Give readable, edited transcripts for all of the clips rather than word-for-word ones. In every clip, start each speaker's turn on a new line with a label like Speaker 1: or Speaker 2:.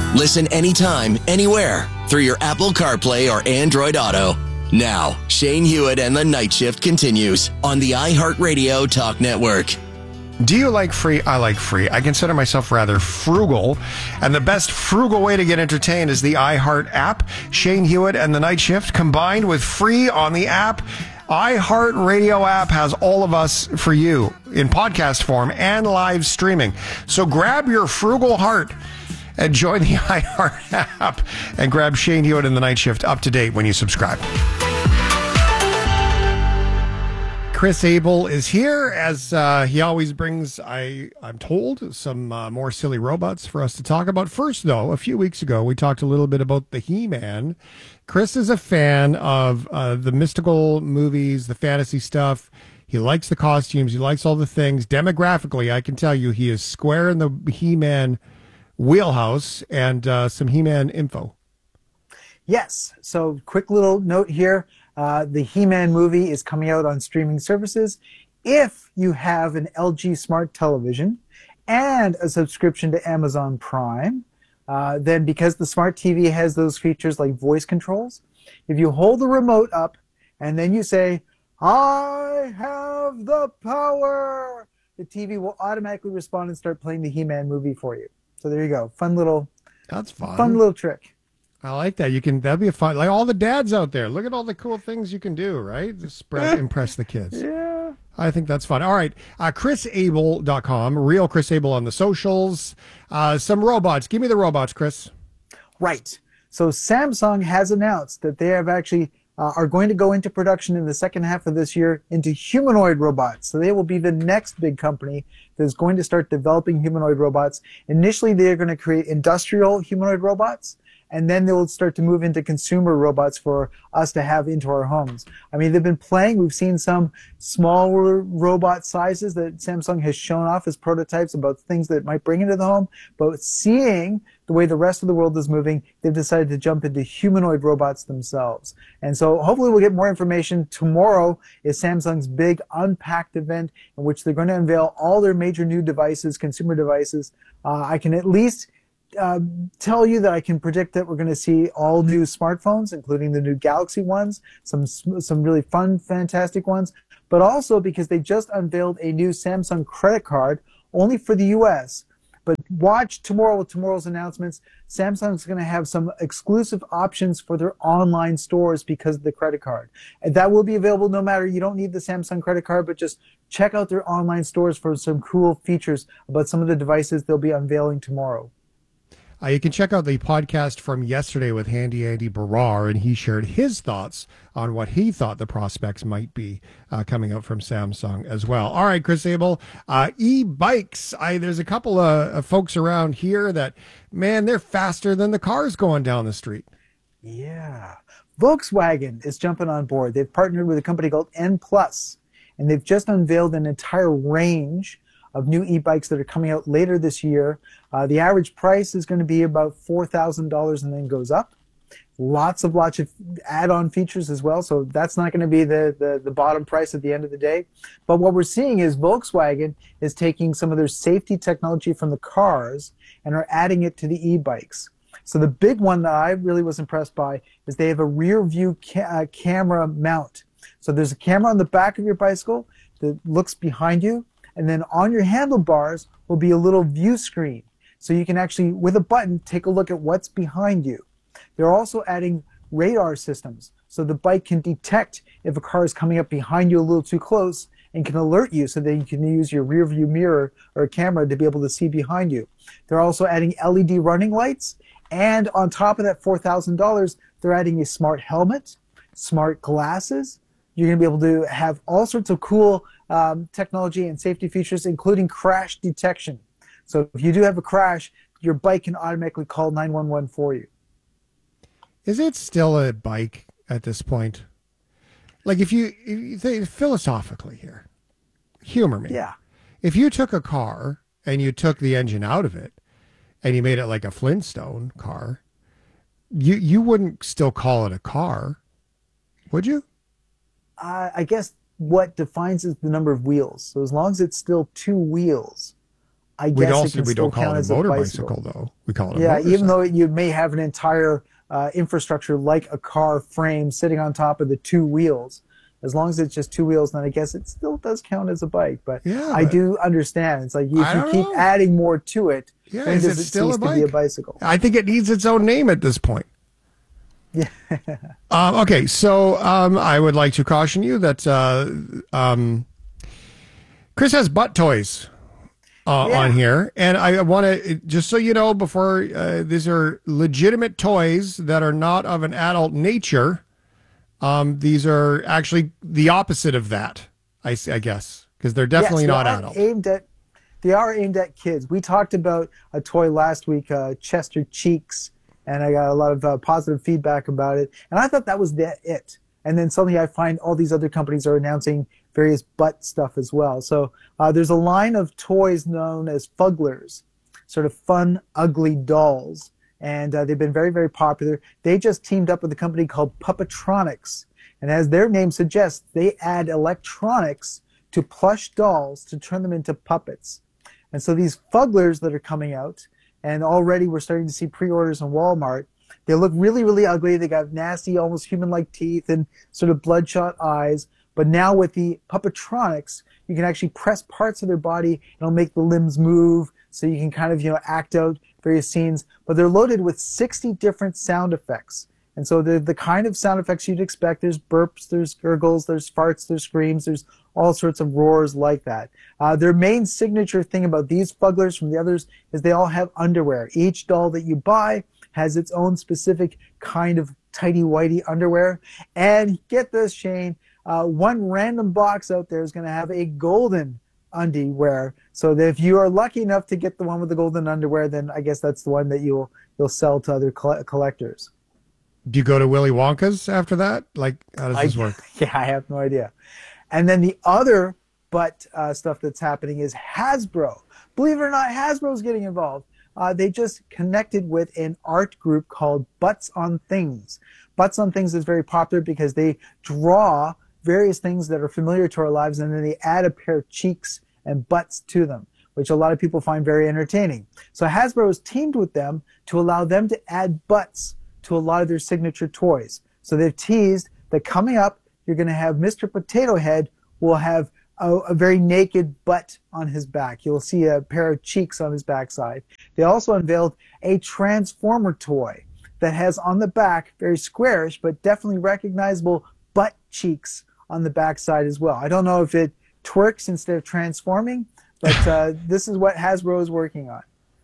Speaker 1: Listen anytime, anywhere through your Apple CarPlay or Android Auto. Now, Shane Hewitt and the Night Shift continues on the iHeartRadio Talk Network.
Speaker 2: Do you like free? I like free. I consider myself rather frugal, and the best frugal way to get entertained is the iHeart app. Shane Hewitt and the Night Shift combined with free on the app. iHeartRadio app has all of us for you in podcast form and live streaming. So grab your frugal heart and join the iHeart app and grab Shane Hewitt and the Night Shift up to date when you subscribe. Chris Abel is here, as he always brings, I'm told, some more silly robots for us to talk about. First, though, a few weeks ago, we talked a little bit about the He-Man. Chris is a fan of the mystical movies, the fantasy stuff. He likes the costumes. He likes all the things. Demographically, I can tell you he is square in the He-Man wheelhouse, and some He-Man info.
Speaker 3: Yes. So quick little note here. The He-Man movie is coming out on streaming services. If you have an LG smart television and a subscription to Amazon Prime, then because the smart TV has those features like voice controls, if you hold the remote up and then you say, "I have the power," the TV will automatically respond and start playing the He-Man movie for you. So there you go.
Speaker 2: That's fun.
Speaker 3: Fun little trick.
Speaker 2: I like that. That'd be a fun, like all the dads out there. Look at all the cool things you can do, right? Just impress the kids.
Speaker 3: Yeah.
Speaker 2: I think that's fun. All right. ChrisAbel.com, real Chris Abel on the socials. Some robots. Give me the robots, Chris.
Speaker 3: Right. So Samsung has announced that they have actually are going to go into production in the second half of this year into humanoid robots. So they will be the next big company that is going to start developing humanoid robots. Initially, they are going to create industrial humanoid robots, and then they will start to move into consumer robots for us to have into our homes. I mean, they've been playing. We've seen some smaller robot sizes that Samsung has shown off as prototypes about things that might bring into the home. But seeing the way the rest of the world is moving, they've decided to jump into humanoid robots themselves. And so hopefully we'll get more information. Tomorrow is Samsung's big Unpacked event in which they're going to unveil all their major new devices, consumer devices. I can at least tell you that I can predict that we're going to see all new smartphones, including the new Galaxy ones, some really fun, fantastic ones, but also because they just unveiled a new Samsung credit card only for the US. But watch tomorrow with tomorrow's announcements. Samsung's going to have some exclusive options for their online stores because of the credit card. And that will be available no matter, you don't need the Samsung credit card, but just check out their online stores for some cool features about some of the devices they'll be unveiling tomorrow.
Speaker 2: You can check out the podcast from yesterday with Handy Andy Barrar, and he shared his thoughts on what he thought the prospects might be coming out from Samsung as well. All right, Chris Abel, e-bikes. There's a couple of folks around here that, man, they're faster than the cars going down the street.
Speaker 3: Yeah. Volkswagen is jumping on board. They've partnered with a company called N+, and they've just unveiled an entire range of new e-bikes that are coming out later this year. The average price is going to be about $4,000 and then goes up. Lots of add-on features as well, so that's not going to be the bottom price at the end of the day. But what we're seeing is Volkswagen is taking some of their safety technology from the cars and are adding it to the e-bikes. So the big one that I really was impressed by is they have a rear view camera mount. So there's a camera on the back of your bicycle that looks behind you, and then on your handlebars will be a little view screen. So you can actually, with a button, take a look at what's behind you. They're also adding radar systems. So the bike can detect if a car is coming up behind you a little too close and can alert you so that you can use your rear view mirror or camera to be able to see behind you. They're also adding LED running lights. And on top of that $4,000, they're adding a smart helmet, smart glasses. You're going to be able to have all sorts of cool technology and safety features, including crash detection. So if you do have a crash, your bike can automatically call 911 for you.
Speaker 2: Is it still a bike at this point? Like if you think philosophically here, humor me.
Speaker 3: Yeah.
Speaker 2: If you took a car and you took the engine out of it and you made it like a Flintstone car, you wouldn't still call it a car, would you?
Speaker 3: I guess what defines is the number of wheels. So as long as it's still two wheels, I guess it can still count as a bicycle.
Speaker 2: Though. We call it a
Speaker 3: Yeah,
Speaker 2: motorcycle.
Speaker 3: even though you may have an entire infrastructure like a car frame sitting on top of the two wheels, as long as it's just two wheels, then I guess it still does count as a bike. But
Speaker 2: Yeah,
Speaker 3: I do understand. It's like if
Speaker 2: I
Speaker 3: you
Speaker 2: don't
Speaker 3: keep
Speaker 2: know.
Speaker 3: adding more to it,
Speaker 2: Yeah,
Speaker 3: when
Speaker 2: is
Speaker 3: does
Speaker 2: it
Speaker 3: it
Speaker 2: still
Speaker 3: cease
Speaker 2: a
Speaker 3: to be a
Speaker 2: bike?
Speaker 3: bicycle?
Speaker 2: I think it needs its own name at this point.
Speaker 3: Yeah.
Speaker 2: Okay, so I would like to caution you that Chris has butt toys on here, and I want to just so you know before these are legitimate toys that are not of an adult nature. These are actually the opposite of that, I guess, because they're definitely not adult.
Speaker 3: They are aimed at kids. We talked about a toy last week, Chester Cheeks, and I got a lot of positive feedback about it. And I thought that was it. And then suddenly I find all these other companies are announcing various butt stuff as well. So there's a line of toys known as Fugglers, sort of fun, ugly dolls. And they've been very, very popular. They just teamed up with a company called Puppetronics. And as their name suggests, they add electronics to plush dolls to turn them into puppets. And so these Fugglers that are coming out, and already we're starting to see pre-orders in Walmart, they look really, really ugly. They got nasty, almost human-like teeth and sort of bloodshot eyes. But now with the Puppetronics, you can actually press parts of their body and it'll make the limbs move. So you can kind of, act out various scenes. But they're loaded with 60 different sound effects. And so they're the kind of sound effects you'd expect. There's burps, there's gurgles, there's farts, there's screams, there's all sorts of roars like that. Their main signature thing about these Fugglers from the others is they all have underwear. Each doll that you buy has its own specific kind of tighty-whitey underwear. And get this, Shane, one random box out there is going to have a golden underwear. So that if you are lucky enough to get the one with the golden underwear, then I guess that's the one that you'll sell to other collectors.
Speaker 2: Do you go to Willy Wonka's after that? Like, how does this work?
Speaker 3: Yeah, I have no idea. And then the other butt stuff that's happening is Hasbro. Believe it or not, Hasbro's getting involved. They just connected with an art group called Butts on Things. Butts on Things is very popular because they draw various things that are familiar to our lives, and then they add a pair of cheeks and butts to them, which a lot of people find very entertaining. So Hasbro has teamed with them to allow them to add butts to a lot of their signature toys. So they've teased that coming up, you're going to have Mr. Potato Head will have a very naked butt on his back. You'll see a pair of cheeks on his backside. They also unveiled a Transformer toy that has on the back, very squarish, but definitely recognizable butt cheeks on the backside as well. I don't know if it twerks instead of transforming, but this is what Hasbro is working on.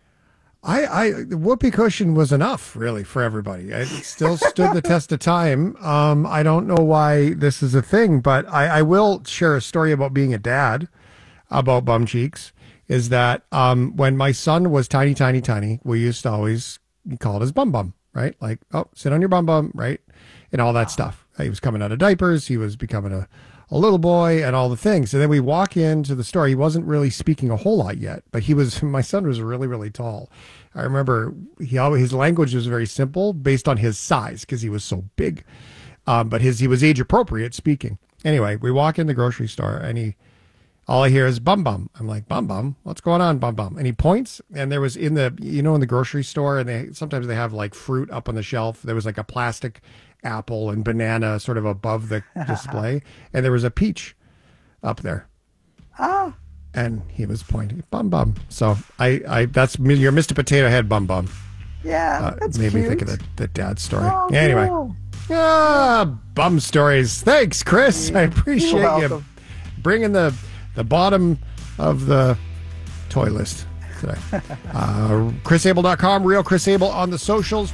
Speaker 2: The whoopee cushion was enough, really, for everybody. It still stood the test of time. I don't know why this is a thing, but I will share a story about being a dad about bum cheeks. Is that when my son was tiny, we used to always call it his bum bum, right? Like, oh, sit on your bum bum, right? And all that stuff. He was coming out of diapers. He was becoming a little boy and all the things. And then we walk into the store. He wasn't really speaking a whole lot yet, but my son was really, really tall. I remember his language was very simple based on his size because he was so big. But he was age appropriate speaking. Anyway, we walk in the grocery store and all I hear is bum bum. I'm like, bum bum? What's going on, bum bum? And he points, and there was in the grocery store, and sometimes they have like fruit up on the shelf. There was like a plastic apple and banana sort of above the display, and there was a peach up there.
Speaker 3: Ah.
Speaker 2: And he was pointing, bum bum. So that's your Mr. Potato Head bum bum.
Speaker 3: Yeah, that's
Speaker 2: made me
Speaker 3: cute.
Speaker 2: think of the dad story.
Speaker 3: Oh,
Speaker 2: anyway,
Speaker 3: no.
Speaker 2: Bum stories. Thanks, Chris. I appreciate you bringing the bottom of the toy list today. ChrisAble.com, Real Chris Able on the socials.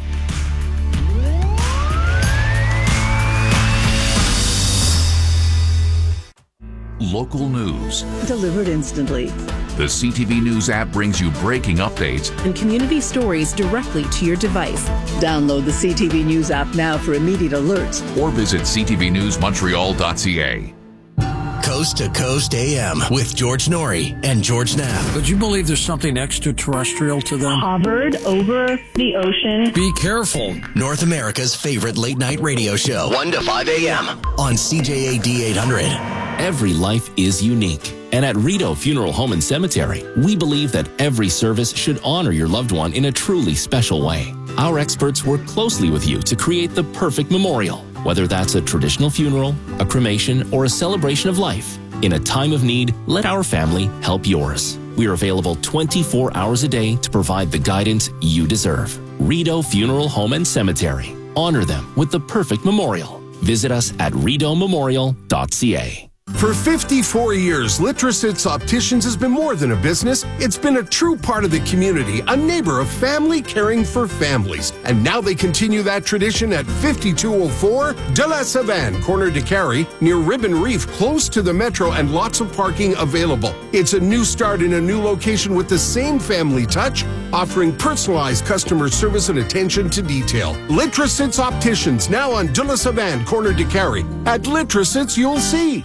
Speaker 4: Local news
Speaker 5: delivered instantly.
Speaker 4: The CTV News app brings you breaking updates
Speaker 5: and community stories directly to your device. Download the CTV News app now for immediate alerts.
Speaker 4: Or visit ctvnewsmontreal.ca.
Speaker 1: Coast to Coast AM with George Norrie and George Knapp.
Speaker 6: Would you believe there's something extraterrestrial to them?
Speaker 7: Hovered over the ocean.
Speaker 6: Be careful.
Speaker 1: North America's favorite late night radio show, 1 to 5 a.m. on CJAD 800.
Speaker 8: Every life is unique. And at Rideau Funeral Home and Cemetery, we believe that every service should honor your loved one in a truly special way. Our experts work closely with you to create the perfect memorial, whether that's a traditional funeral, a cremation, or a celebration of life. In a time of need, let our family help yours. We are available 24 hours a day to provide the guidance you deserve. Rideau Funeral Home and Cemetery. Honor them with the perfect memorial. Visit us at rideaumemorial.ca.
Speaker 9: For 54 years, Litrositz Opticians has been more than a business. It's been a true part of the community, a neighbor of family caring for families. And now they continue that tradition at 5204 De La Savane, corner de Carrie, near Ribbon Reef, close to the metro, and lots of parking available. It's a new start in a new location with the same family touch, offering personalized customer service and attention to detail. Litrositz Opticians, now on De La Savane, corner de Carrie. At Litrositz, you'll see.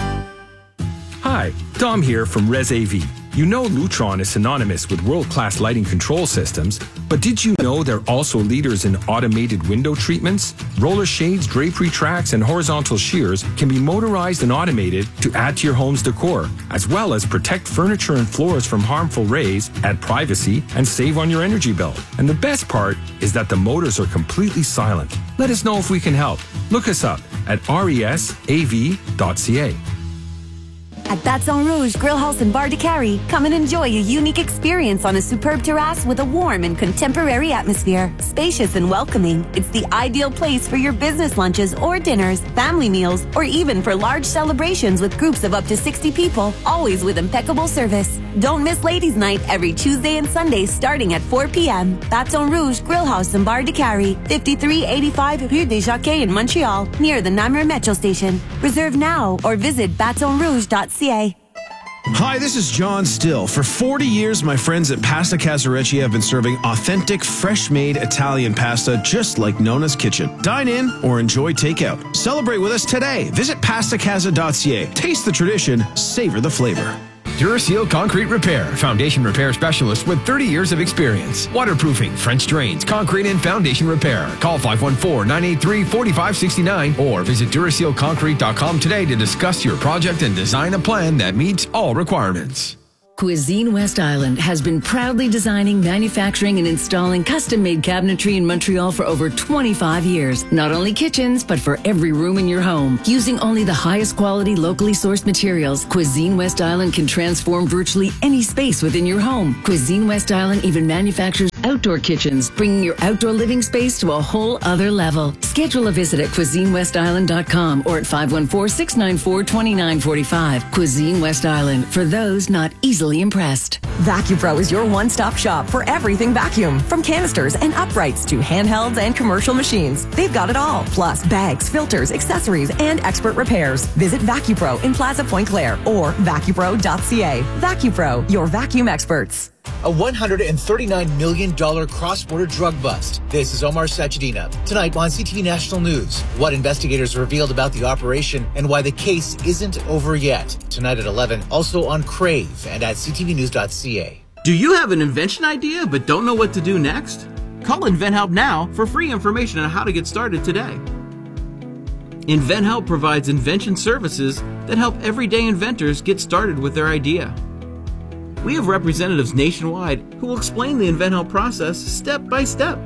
Speaker 10: Hi, Dom here from Res AV. You know Lutron is synonymous with world-class lighting control systems, but did you know they're also leaders in automated window treatments? Roller shades, drapery tracks, and horizontal shears can be motorized and automated to add to your home's decor, as well as protect furniture and floors from harmful rays, add privacy, and save on your energy bill. And the best part is that the motors are completely silent. Let us know if we can help. Look us up at resav.ca.
Speaker 11: At Baton Rouge Grill House and Bar de Carrie, come and enjoy a unique experience on a superb terrace with a warm and contemporary atmosphere. Spacious and welcoming, it's the ideal place for your business lunches or dinners, family meals, or even for large celebrations with groups of up to 60 people, always with impeccable service. Don't miss Ladies' Night every Tuesday and Sunday starting at 4 p.m. Baton Rouge Grill House and Bar de Carrie, 5385 Rue des Jockeys in Montreal, near the Namur Metro Station. Reserve now or visit batonrouge.ca.
Speaker 12: Hi, this is John Still. For 40 years, my friends at Pasta Casarecci have been serving authentic, fresh-made Italian pasta just like Nona's Kitchen. Dine in or enjoy takeout. Celebrate with us today. Visit pastacasa.ca. Taste the tradition, savor the flavor.
Speaker 13: Duraseal Concrete Repair, foundation repair specialist with 30 years of experience. Waterproofing, French drains, concrete and foundation repair. Call 514-983-4569 or visit DurasealConcrete.com today to discuss your project and design a plan that meets all requirements.
Speaker 5: Cuisine West Island has been proudly designing, manufacturing, and installing custom-made cabinetry in Montreal for over 25 years. Not only kitchens, but for every room in your home. Using only the highest quality, locally sourced materials, Cuisine West Island can transform virtually any space within your home. Cuisine West Island even manufactures outdoor kitchens, bringing your outdoor living space to a whole other level. Schedule a visit at CuisineWestIsland.com or at 514-694-2945. Cuisine West Island, for those not easily impressed.
Speaker 14: VacuPro is your one-stop shop for everything vacuum. From canisters and uprights to handhelds and commercial machines. They've got it all. Plus bags, filters, accessories, and expert repairs. Visit VacuPro in Plaza Point Claire or vacupro.ca. VacuPro, your vacuum experts.
Speaker 15: A $139 million cross-border drug bust. This is Omar Sajidina. Tonight on CTV National News, what investigators revealed about the operation and why the case isn't over yet. Tonight at 11, also on Crave and at ctvnews.ca.
Speaker 16: Do you have an invention idea but don't know what to do next? Call InventHelp now for free information on how to get started today. InventHelp provides invention services that help everyday inventors get started with their idea. We have representatives nationwide who will explain the InventHelp process step by step.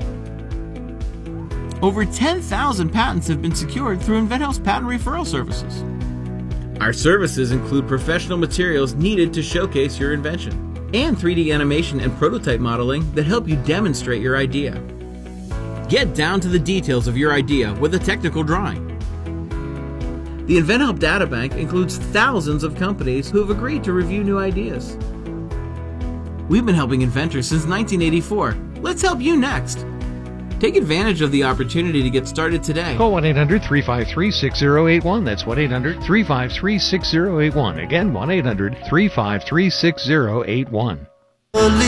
Speaker 16: Over 10,000 patents have been secured through InventHelp's patent referral services. Our services include professional materials needed to showcase your invention and 3D animation and prototype modeling that help you demonstrate your idea. Get down to the details of your idea with a technical drawing. The InventHelp Databank includes thousands of companies who have agreed to review new ideas. We've been helping inventors since 1984. Let's help you next. Take advantage of the opportunity to get started today.
Speaker 17: Call 1-800-353-6081. That's 1-800-353-6081. Again, 1-800-353-6081.